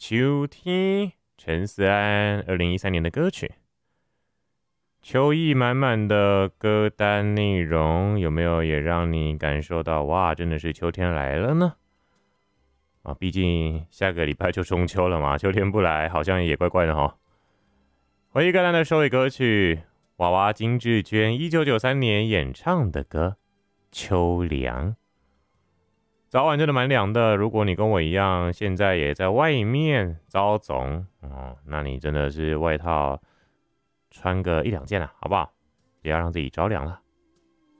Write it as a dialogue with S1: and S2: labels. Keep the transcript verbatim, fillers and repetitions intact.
S1: 秋天，陈思安二零一三年的歌曲。秋意满满的歌单内容，有没有也让你感受到哇，真的是秋天来了呢？啊，毕竟下个礼拜就中秋了嘛，秋天不来好像也怪怪的哈。回忆歌单的首尾歌曲，娃娃金志娟一九九三年演唱的歌《秋凉》。早晚真的蛮凉的，如果你跟我一样，现在也在外面遭总哦，那你真的是外套穿个一两件了，好不好？也要让自己着凉了。